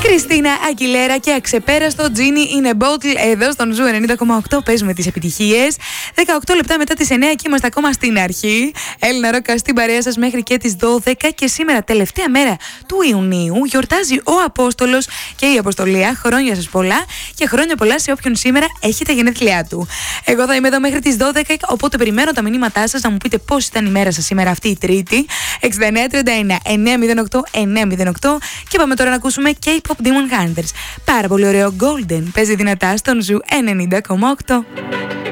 Κριστίνα Αγγιλέρα και αξεπέραστο Genie in a Bottle εδώ στον Ζου 90,8. Παίζουμε τις επιτυχίες. 18 λεπτά μετά τις 9 και είμαστε ακόμα στην αρχή. Έλληνα Ρόκα στην παρέα σας μέχρι και τις 12. Και σήμερα, τελευταία μέρα του Ιουνίου, γιορτάζει ο Απόστολος και η Αποστολία. Χρόνια σας πολλά και χρόνια πολλά σε όποιον σήμερα έχει τα γενέθλιά του. Εγώ θα είμαι εδώ μέχρι τις 12, οπότε περιμένω τα μηνύματά σας να μου πείτε πώς ήταν η μέρα σας σήμερα, αυτή η Τρίτη. 6939 908 908. Και πάμε τώρα να ακούσουμε K-pop Demon Hunters. Πάρα πολύ ωραίο Golden. Παίζει δυνατά στον Ζου 90,8.